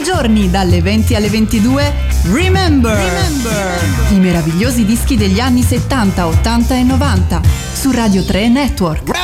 giorni dalle 20 alle 22, Remember. I meravigliosi dischi degli anni 70, 80 e 90 su Radio 3 Network.